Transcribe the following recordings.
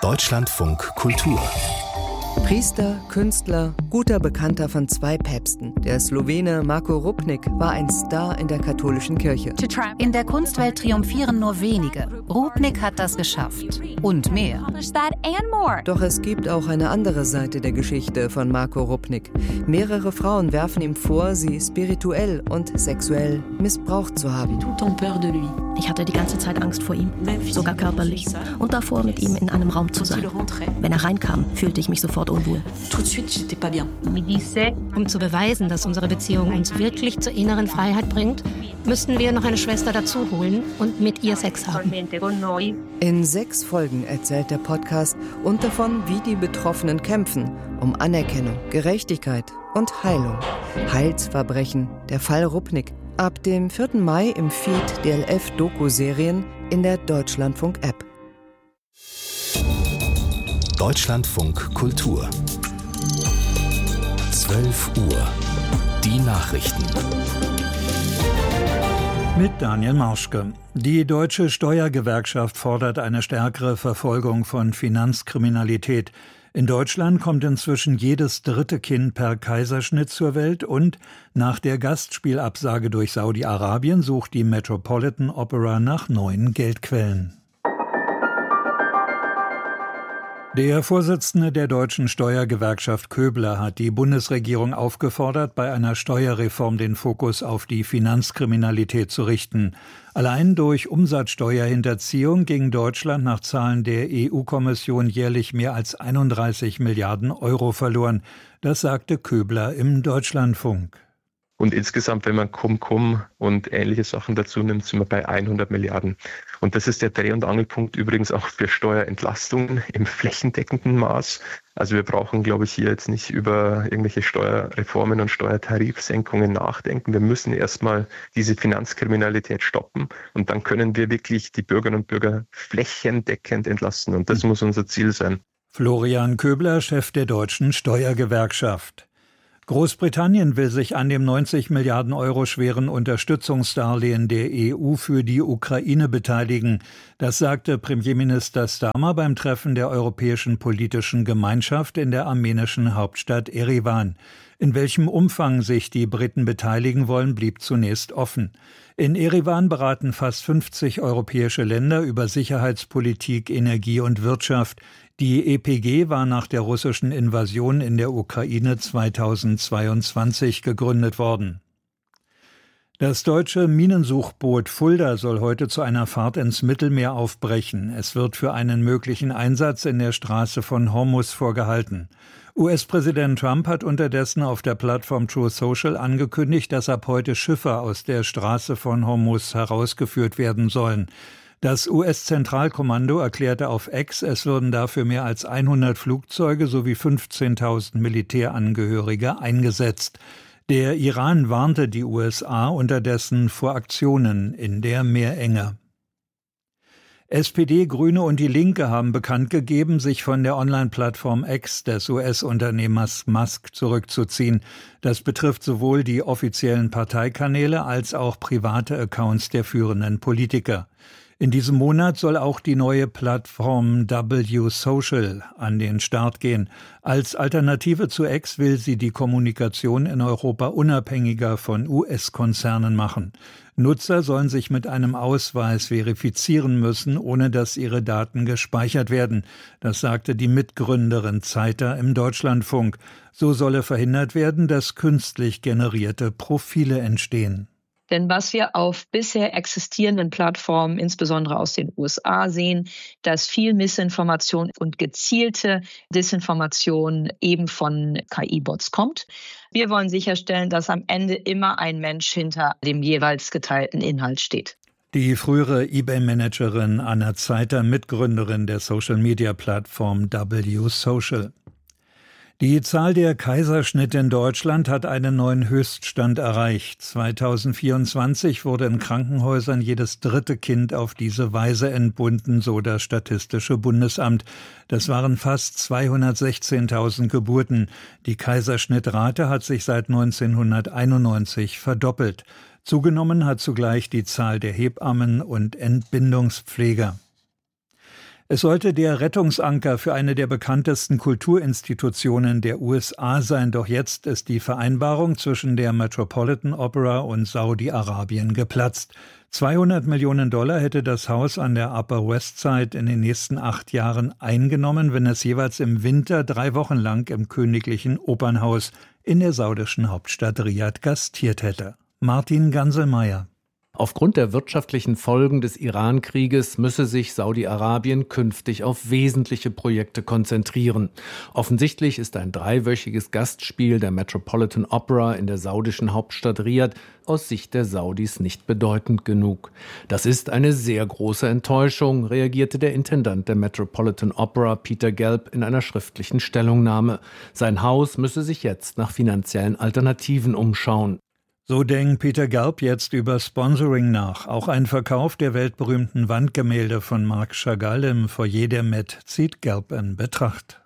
Deutschlandfunk Kultur. Priester, Künstler, guter Bekannter von 2 Päpsten. Der Slowene Marko Rupnik war ein Star in der katholischen Kirche. In der Kunstwelt triumphieren nur wenige. Rupnik hat das geschafft. Und mehr. Doch es gibt auch eine andere Seite der Geschichte von Marko Rupnik. Mehrere Frauen werfen ihm vor, sie spirituell und sexuell missbraucht zu haben. Ich hatte die ganze Zeit Angst vor ihm, sogar körperlich. Und davor, mit ihm in einem Raum zu sein. Wenn er reinkam, fühlte ich mich sofort unwohl. Um zu beweisen, dass unsere Beziehung uns wirklich zur inneren Freiheit bringt, müssten wir noch eine Schwester dazu holen und mit ihr Sex haben. In 6 Folgen erzählt der Podcast und davon, wie die Betroffenen kämpfen, um Anerkennung, Gerechtigkeit und Heilung. Heilsverbrechen, der Fall Rupnik. Ab dem 4. Mai im Feed DLF-Doku-Serien in der Deutschlandfunk-App. Deutschlandfunk Kultur. 12 Uhr. Die Nachrichten. Mit Daniel Marschke. Die Deutsche Steuergewerkschaft fordert eine stärkere Verfolgung von Finanzkriminalität. In Deutschland kommt inzwischen jedes 3. Kind per Kaiserschnitt zur Welt und nach der Gastspielabsage durch Saudi-Arabien sucht die Metropolitan Opera nach neuen Geldquellen. Der Vorsitzende der Deutschen Steuergewerkschaft Köbler hat die Bundesregierung aufgefordert, bei einer Steuerreform den Fokus auf die Finanzkriminalität zu richten. Allein durch Umsatzsteuerhinterziehung ging Deutschland nach Zahlen der EU-Kommission jährlich mehr als 31 Milliarden Euro verloren. Das sagte Köbler im Deutschlandfunk. Und insgesamt, wenn man Cum-Cum und ähnliche Sachen dazu nimmt, sind wir bei 100 Milliarden. Und das ist der Dreh- und Angelpunkt übrigens auch für Steuerentlastungen im flächendeckenden Maß. Also wir brauchen, glaube ich, hier jetzt nicht über irgendwelche Steuerreformen und Steuertarifsenkungen nachdenken. Wir müssen erstmal diese Finanzkriminalität stoppen und dann können wir wirklich die Bürgerinnen und Bürger flächendeckend entlasten. Und das muss unser Ziel sein. Florian Köbler, Chef der Deutschen Steuergewerkschaft. Großbritannien will sich an dem 90 Milliarden Euro schweren Unterstützungsdarlehen der EU für die Ukraine beteiligen. Das sagte Premierminister Starmer beim Treffen der Europäischen Politischen Gemeinschaft in der armenischen Hauptstadt Erivan. In welchem Umfang sich die Briten beteiligen wollen, blieb zunächst offen. In Erivan beraten fast 50 europäische Länder über Sicherheitspolitik, Energie und Wirtschaft. Die EPG war nach der russischen Invasion in der Ukraine 2022 gegründet worden. Das deutsche Minensuchboot Fulda soll heute zu einer Fahrt ins Mittelmeer aufbrechen. Es wird für einen möglichen Einsatz in der Straße von Hormuz vorgehalten. US-Präsident Trump hat unterdessen auf der Plattform Truth Social angekündigt, dass ab heute Schiffe aus der Straße von Hormuz herausgeführt werden sollen. Das US-Zentralkommando erklärte auf X, es würden dafür mehr als 100 Flugzeuge sowie 15.000 Militärangehörige eingesetzt. Der Iran warnte die USA unterdessen vor Aktionen in der Meerenge. SPD, Grüne und die Linke haben bekannt gegeben, sich von der Online-Plattform X des US-Unternehmers Musk zurückzuziehen. Das betrifft sowohl die offiziellen Parteikanäle als auch private Accounts der führenden Politiker. In diesem Monat soll auch die neue Plattform W Social an den Start gehen. Als Alternative zu X will sie die Kommunikation in Europa unabhängiger von US-Konzernen machen. Nutzer sollen sich mit einem Ausweis verifizieren müssen, ohne dass ihre Daten gespeichert werden. Das sagte die Mitgründerin Zeiter im Deutschlandfunk. So solle verhindert werden, dass künstlich generierte Profile entstehen. Denn was wir auf bisher existierenden Plattformen, insbesondere aus den USA, sehen, dass viel Missinformation und gezielte Desinformation eben von KI-Bots kommt. Wir wollen sicherstellen, dass am Ende immer ein Mensch hinter dem jeweils geteilten Inhalt steht. Die frühere eBay-Managerin Anna Zeiter, Mitgründerin der Social-Media-Plattform W Social. Die Zahl der Kaiserschnitte in Deutschland hat einen neuen Höchststand erreicht. 2024 wurde in Krankenhäusern jedes 3. Kind auf diese Weise entbunden, so das Statistische Bundesamt. Das waren fast 216.000 Geburten. Die Kaiserschnittrate hat sich seit 1991 verdoppelt. Zugenommen hat zugleich die Zahl der Hebammen und Entbindungspfleger. Es sollte der Rettungsanker für eine der bekanntesten Kulturinstitutionen der USA sein, doch jetzt ist die Vereinbarung zwischen der Metropolitan Opera und Saudi-Arabien geplatzt. $200 Millionen hätte das Haus an der Upper West Side in den nächsten 8 Jahren eingenommen, wenn es jeweils im Winter 3 Wochen lang im Königlichen Opernhaus in der saudischen Hauptstadt Riad gastiert hätte. Martin Ganselmeier. Aufgrund der wirtschaftlichen Folgen des Iran-Krieges müsse sich Saudi-Arabien künftig auf wesentliche Projekte konzentrieren. Offensichtlich ist ein 3-wöchiges Gastspiel der Metropolitan Opera in der saudischen Hauptstadt Riad aus Sicht der Saudis nicht bedeutend genug. Das ist eine sehr große Enttäuschung, reagierte der Intendant der Metropolitan Opera, Peter Gelb, in einer schriftlichen Stellungnahme. Sein Haus müsse sich jetzt nach finanziellen Alternativen umschauen. So denkt Peter Gelb jetzt über Sponsoring nach. Auch ein Verkauf der weltberühmten Wandgemälde von Marc Chagall im Foyer der Met zieht Gelb in Betracht.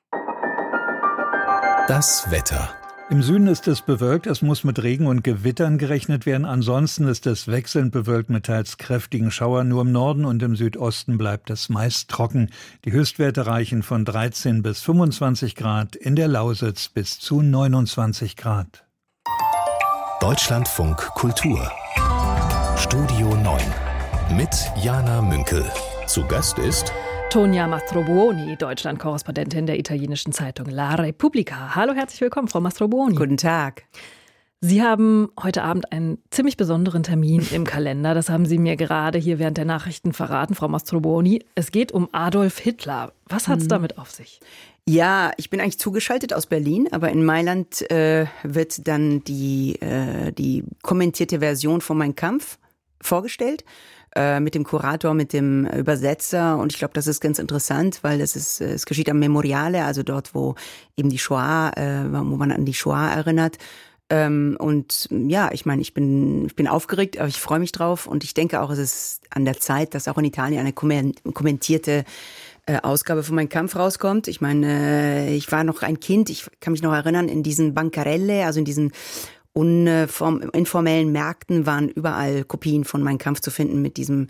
Das Wetter. Im Süden ist es bewölkt, es muss mit Regen und Gewittern gerechnet werden. Ansonsten ist es wechselnd bewölkt mit teils kräftigen Schauern. Nur im Norden und im Südosten bleibt es meist trocken. Die Höchstwerte reichen von 13 bis 25 Grad, in der Lausitz bis zu 29 Grad. Deutschlandfunk Kultur. Studio 9 mit Jana Münkel. Zu Gast ist Tonia Mastrobuoni, Deutschland-Korrespondentin der italienischen Zeitung La Repubblica. Hallo, herzlich willkommen, Frau Mastrobuoni. Guten Tag. Sie haben heute Abend einen ziemlich besonderen Termin im Kalender. Das haben Sie mir gerade hier während der Nachrichten verraten, Frau Mastrobuoni. Es geht um Adolf Hitler. Was hat es damit auf sich? Ja, ich bin eigentlich zugeschaltet aus Berlin, aber in Mailand wird dann die kommentierte Version von Mein Kampf vorgestellt. Mit dem Kurator, mit dem Übersetzer, und ich glaube, das ist ganz interessant, weil es geschieht am Memoriale, also dort, wo eben die Shoah, wo man an die Shoah erinnert. Und ja, ich meine, ich bin aufgeregt, aber ich freue mich drauf, und ich denke auch, es ist an der Zeit, dass auch in Italien eine kommentierte Ausgabe von Mein Kampf rauskommt. Ich meine, ich war noch ein Kind, ich kann mich noch erinnern, in diesen Bancarelle, also in diesen informellen Märkten waren überall Kopien von Mein Kampf zu finden mit dieser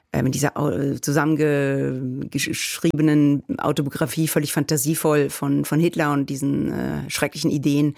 zusammengeschriebenen Autobiografie, völlig fantasievoll von Hitler und diesen schrecklichen Ideen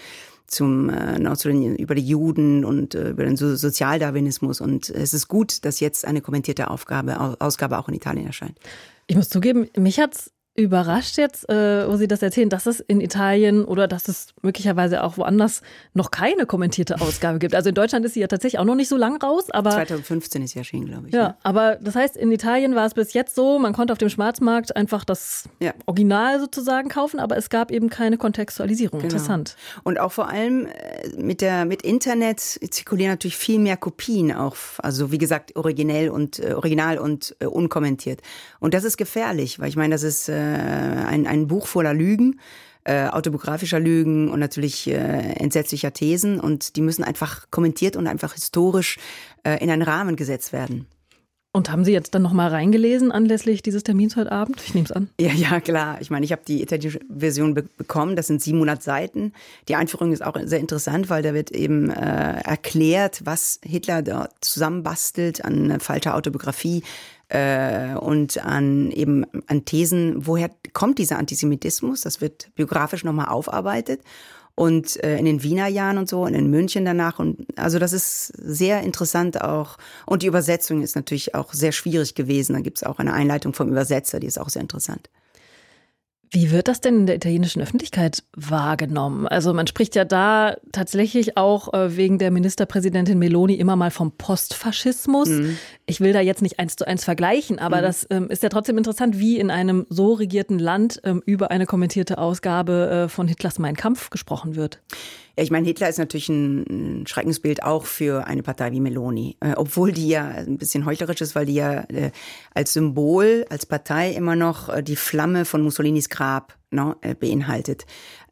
über die Juden und über den Sozialdarwinismus. Und es ist gut, dass jetzt eine kommentierte Ausgabe auch in Italien erscheint. Ich muss zugeben, mich hat's überrascht jetzt, wo Sie das erzählen, dass es in Italien oder dass es möglicherweise auch woanders noch keine kommentierte Ausgabe gibt. Also in Deutschland ist sie ja tatsächlich auch noch nicht so lang raus. Aber 2015 ist sie erschienen, glaube ich. Ja, aber das heißt, in Italien war es bis jetzt so, man konnte auf dem Schwarzmarkt einfach das Original sozusagen kaufen, aber es gab eben keine Kontextualisierung. Genau. Interessant. Und auch vor allem mit Internet zirkulieren natürlich viel mehr Kopien auch, also wie gesagt, original und unkommentiert. Und das ist gefährlich, weil ich meine, das ist ein Buch voller Lügen, autobiografischer Lügen und natürlich entsetzlicher Thesen, und die müssen einfach kommentiert und einfach historisch in einen Rahmen gesetzt werden. Und haben Sie jetzt dann nochmal reingelesen anlässlich dieses Termins heute Abend? Ich nehme es an. Ja, klar. Ich meine, ich habe die italienische Version bekommen. Das sind 700 Seiten. Die Einführung ist auch sehr interessant, weil da wird eben erklärt, was Hitler dort zusammenbastelt an falscher Autobiografie und an Thesen. Woher kommt dieser Antisemitismus? Das wird biografisch nochmal aufarbeitet. Und in den Wiener Jahren und so und in München danach. Und also das ist sehr interessant auch. Und die Übersetzung ist natürlich auch sehr schwierig gewesen. Da gibt es auch eine Einleitung vom Übersetzer, die ist auch sehr interessant. Wie wird das denn in der italienischen Öffentlichkeit wahrgenommen? Also man spricht ja da tatsächlich auch wegen der Ministerpräsidentin Meloni immer mal vom Postfaschismus. Mhm. Ich will da jetzt nicht 1:1 vergleichen, aber das ist ja trotzdem interessant, wie in einem so regierten Land über eine kommentierte Ausgabe von Hitlers Mein Kampf gesprochen wird. Ja, ich meine, Hitler ist natürlich ein Schreckensbild auch für eine Partei wie Meloni, obwohl die ja ein bisschen heuchlerisch ist, weil die ja als Symbol, als Partei immer noch die Flamme von Mussolinis Grab beinhaltet.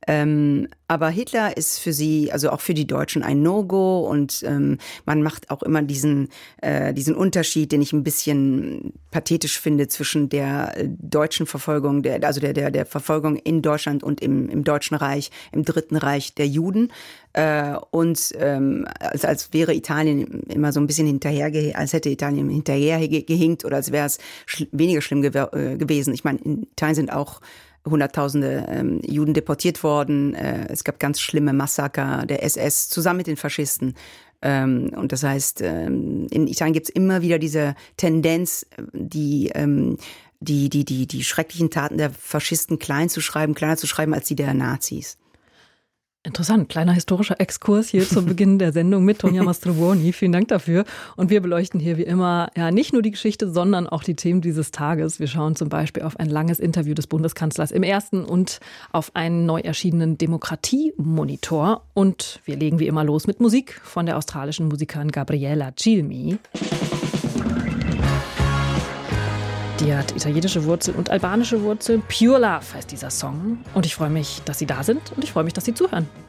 Aber Hitler ist für sie, also auch für die Deutschen, ein No-Go und man macht auch immer diesen Unterschied, den ich ein bisschen pathetisch finde, zwischen der deutschen Verfolgung, der Verfolgung in Deutschland und im Deutschen Reich, im Dritten Reich der Juden. Als wäre Italien immer so ein bisschen als hätte Italien hinterher gehinkt oder als wäre es weniger schlimm gewesen. Ich meine, in Italien sind auch Hunderttausende Juden deportiert worden. Es gab ganz schlimme Massaker der SS zusammen mit den Faschisten. Und das heißt, in Italien gibt es immer wieder diese Tendenz, die schrecklichen Taten der Faschisten kleiner zu schreiben, als die der Nazis. Interessant, kleiner historischer Exkurs hier zum Beginn der Sendung mit Tonia Mastrobuoni. Vielen Dank dafür. Und wir beleuchten hier wie immer ja nicht nur die Geschichte, sondern auch die Themen dieses Tages. Wir schauen zum Beispiel auf ein langes Interview des Bundeskanzlers im Ersten und auf einen neu erschienenen Demokratie-Monitor. Und wir legen wie immer los mit Musik von der australischen Musikerin Gabriella Cilmi. Die hat italienische Wurzeln und albanische Wurzeln. Pure Love heißt dieser Song. Und ich freue mich, dass Sie da sind und ich freue mich, dass Sie zuhören.